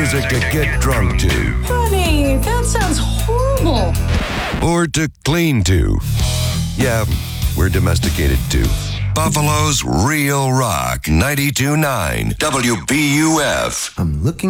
music to get drunk to. Honey, that sounds horrible. Or to clean to. Yeah, we're domesticated too. Buffalo's Real Rock 92.9 WBUF. I'm looking